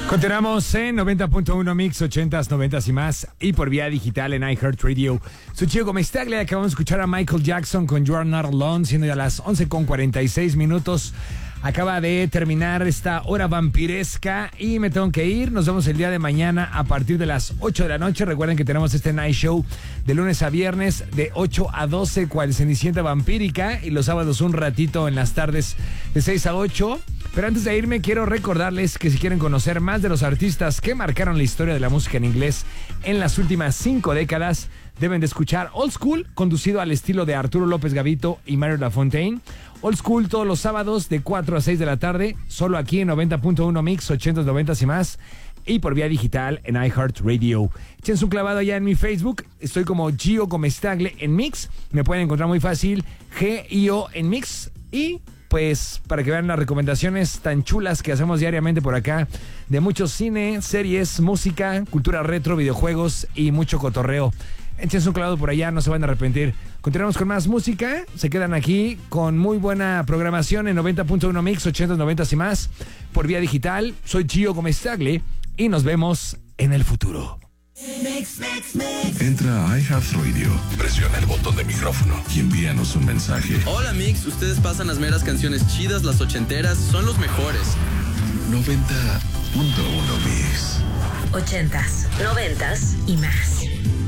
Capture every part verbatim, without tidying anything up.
Continuamos en noventa punto uno Mix, ochentas, noventas y más, y por vía digital en iHeartRadio. Soy Chico Comestaglia, acabamos de escuchar a Michael Jackson con You Are Not Alone, siendo ya las once con cuarenta y seis minutos. Acaba de terminar esta hora vampiresca y me tengo que ir. Nos vemos el día de mañana a partir de las ocho de la noche. Recuerden que tenemos este Night Show de lunes a viernes de ocho a doce, cual Cenicienta Vampírica, y los sábados un ratito en las tardes de seis a ocho. Pero antes de irme, quiero recordarles que si quieren conocer más de los artistas que marcaron la historia de la música en inglés en las últimas cinco décadas, deben de escuchar Old School, conducido al estilo de Arturo López Gavito y Mario Lafontaine. Old School todos los sábados de cuatro a seis de la tarde, solo aquí en noventa punto uno Mix, ochentas, noventas y más, y por vía digital en iHeartRadio. Échense un clavado allá en mi Facebook, estoy como Gio Comestagle en Mix, me pueden encontrar muy fácil, G I O en Mix, y pues para que vean las recomendaciones tan chulas que hacemos diariamente por acá, de mucho cine, series, música, cultura retro, videojuegos y mucho cotorreo. Échense un clavado por allá, no se van a arrepentir. Continuamos con más música, se quedan aquí con muy buena programación en noventa punto uno Mix, ochentas, noventas y más, por vía digital. Soy Gio Comestagle y nos vemos en el futuro. Mix, mix, mix. Entra a iHeartRadio, presiona el botón de micrófono y envíanos un mensaje. Hola Mix, ustedes pasan las meras canciones chidas, las ochenteras, son los mejores. noventa punto uno Mix. Ochentas, noventas y más.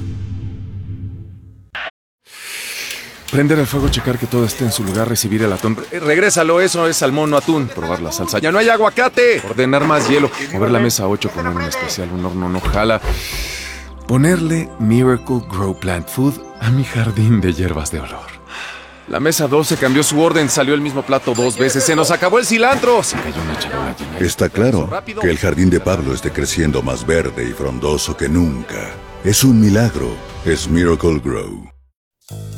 Prender el fuego, checar que todo esté en su lugar, recibir el atún. Eh, regrésalo, eso es salmón, no atún. Probar la salsa. ¡Ya no hay aguacate! Ordenar más hielo. Mover la mesa ocho, poner un especial, un horno no jala. Ponerle Miracle Grow Plant Food a mi jardín de hierbas de olor. La mesa doce cambió su orden, salió el mismo plato dos veces. ¡Se nos acabó el cilantro! Se cayó una charola llena. Está claro que el jardín de Pablo esté creciendo más verde y frondoso que nunca. Es un milagro. Es Miracle Grow.